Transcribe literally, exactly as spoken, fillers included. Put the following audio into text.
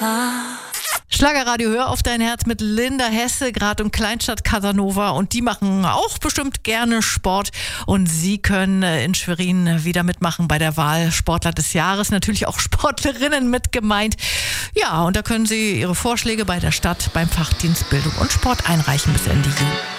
Schlagerradio, hör auf dein Herz mit Linda Hesse, gerade im Kleinstadt Casanova, und die machen auch bestimmt gerne Sport und sie können in Schwerin wieder mitmachen bei der Wahl Sportler des Jahres, natürlich auch Sportlerinnen mit gemeint. Ja, und da können Sie Ihre Vorschläge bei der Stadt beim Fachdienst Bildung und Sport einreichen bis Ende Juni.